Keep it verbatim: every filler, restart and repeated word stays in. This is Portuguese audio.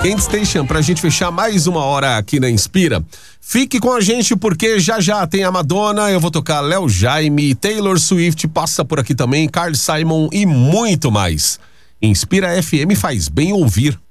Candy Station, pra gente fechar mais uma hora aqui na Inspira. Fique com a gente porque já já tem a Madonna, eu vou tocar Léo Jaime, Taylor Swift passa por aqui também, Carl Simon e muito mais. Inspira F M faz bem ouvir.